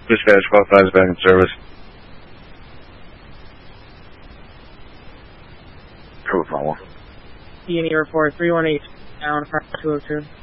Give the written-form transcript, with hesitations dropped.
Dispatch 125 is back in service. Cool, follow. E&E report 318 down, 202.